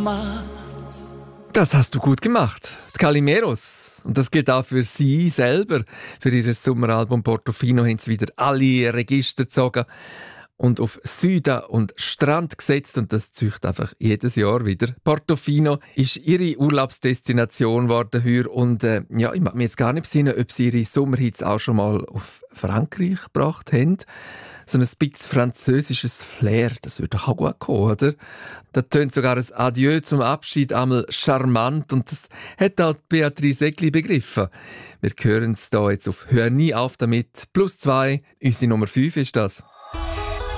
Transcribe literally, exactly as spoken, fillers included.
gemacht. Das hast du gut gemacht. Die Calimeros. Und das gilt auch für sie selber. Für ihr Sommeralbum Portofino haben sie wieder alle Register gezogen und auf Süden und Strand gesetzt. Und das zücht einfach jedes Jahr wieder. Portofino ist ihre Urlaubsdestination geworden heuer. Und äh, ja, ich mag mir jetzt gar nicht besinnen, ob sie ihre Sommerhits auch schon mal auf Frankreich gebracht haben. So ein bisschen französisches Flair, das würde doch auch gut kommen, oder? Da tönt sogar ein Adieu zum Abschied einmal charmant und das hat auch Beatrice Egli begriffen. Wir hören es hier jetzt auf «Hör nie auf damit». Plus zwei, unsere Nummer fünf ist das.